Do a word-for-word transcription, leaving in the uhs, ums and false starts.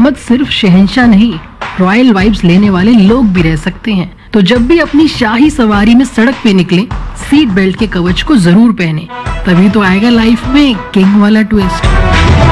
दामाद सिर्फ शहंशाह नहीं, रॉयल वाइब्स लेने वाले लोग भी रह सकते हैं। तो जब भी अपनी शाही सवारी में सड़क पे निकलें, सीट बेल्ट के कवच को जरूर पहने, तभी तो आएगा लाइफ में किंग वाला ट्विस्ट।